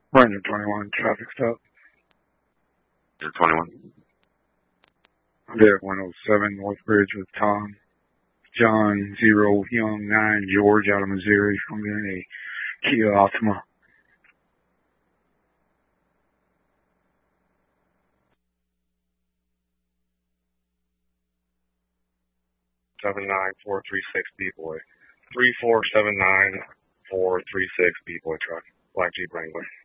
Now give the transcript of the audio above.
Ranger 21, traffic stop. Ranger 21. Deck 107, Northbridge with Tom. John 0 Young 9 George out of Missouri. I'm getting a Kia Optima. Seven nine 436 B-Boy. 3479 436 B-Boy truck. Black Jeep Wrangler.